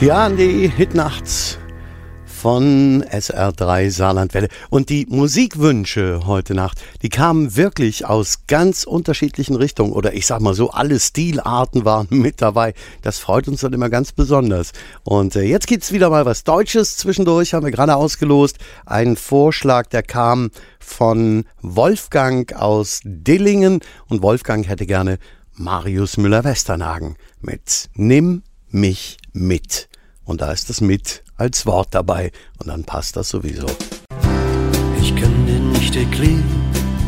Ja, die Hitnacht von SR3 Saarlandwelle. Und die Musikwünsche heute Nacht, die kamen wirklich aus ganz unterschiedlichen Richtungen. Oder ich sag mal so, alle Stilarten waren mit dabei. Das freut uns dann immer ganz besonders. Und jetzt gibt's wieder mal was Deutsches zwischendurch, haben wir gerade ausgelost. Ein Vorschlag, der kam von Wolfgang aus Dillingen. Und Wolfgang hätte gerne Marius Müller-Westernhagen mit Nimm mich mit. Und da ist das mit als Wort dabei. Und dann passt das sowieso. Ich kann dir nicht erklären,